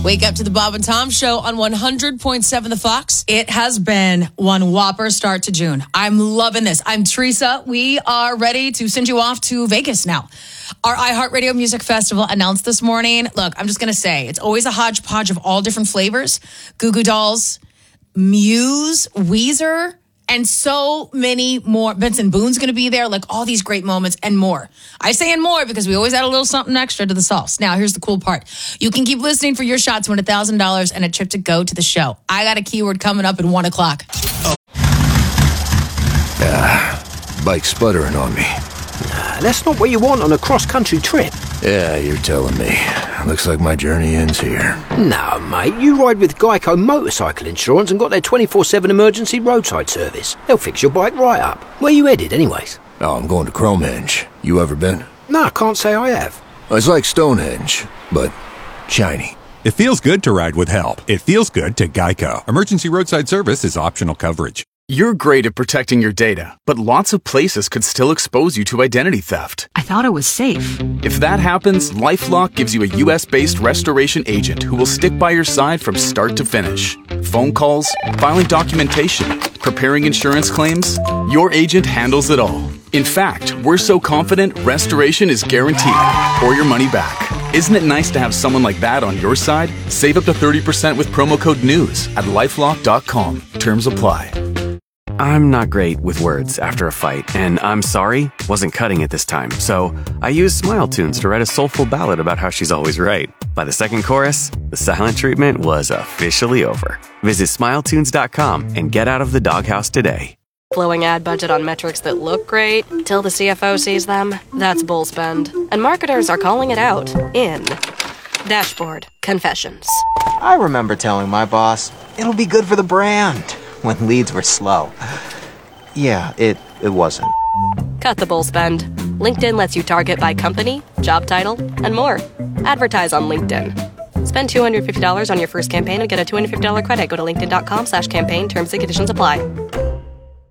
Wake up to the Bob and Tom Show on 100.7 The Fox. It has been one whopper start to June. I'm loving this. I'm Teresa. We are ready to send you off to Vegas now. Our iHeartRadio Music Festival announced this morning. Look, I'm just going to say, it's always a hodgepodge of all different flavors. Goo Goo Dolls, Muse, Weezer, and so many more. Benson Boone's going to be there, like all these great moments and more. I say and more because we always add a little something extra to the sauce. Now, here's the cool part. You can keep listening for your shot to win $1,000 and a trip to go to the show. I got a keyword coming up at 1 o'clock. Bike sputtering on me. That's not what you want on a cross-country trip. Yeah, you're telling me. Looks like my journey ends here. No, mate, you ride with Geico Motorcycle Insurance and got their 24/7 emergency roadside service. They'll fix your bike right up. Where you headed, anyways? Oh, I'm going to Cromehenge. You ever been? No, I can't say I have. It's like Stonehenge, but shiny. It feels good to ride with help. It feels good to Geico. Emergency roadside service is optional coverage. You're great at protecting your data, but lots of places could still expose you to identity theft. I thought it was safe. If that happens, LifeLock gives you a US-based restoration agent who will stick by your side from start to finish. Phone calls, filing documentation, preparing insurance claims, your agent handles it all. In fact, we're so confident restoration is guaranteed or your money back. Isn't it nice to have someone like that on your side? Save up to 30% with promo code NEWS at LifeLock.com. Terms apply. I'm not great with words after a fight, and I'm sorry wasn't cutting it this time, so I used Smile Tunes to write a soulful ballad about how she's always right. By the second chorus, the silent treatment was officially over. Visit SmileTunes.com and get out of the doghouse today. Blowing ad budget on metrics that look great till the CFO sees them? That's bull spend. And marketers are calling it out in Dashboard Confessions. I remember telling my boss, it'll be good for the brand, when leads were slow. Yeah, it wasn't. Cut the bull spend. LinkedIn lets you target by company, job title, and more. Advertise on LinkedIn. Spend $250 on your first campaign and get a $250 credit. Go to linkedin.com/campaign. Terms and conditions apply.